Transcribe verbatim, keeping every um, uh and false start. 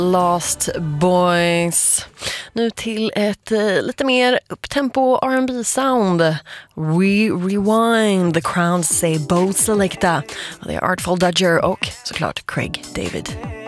Lost Boys. Nu till ett eh, lite mer upptempo R and B-sound. We Rewind, The Crowns say both selecta. Det är Artful Dodger och såklart Craig David.